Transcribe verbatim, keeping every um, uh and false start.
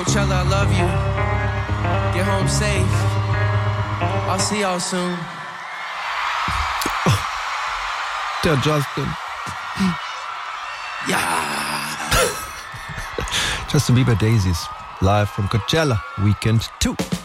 Coachella, I love you. Get home safe. I'll see y'all soon. Oh, der Justin. Ja. Justin Bieber Daisies. Live from Coachella Weekend two.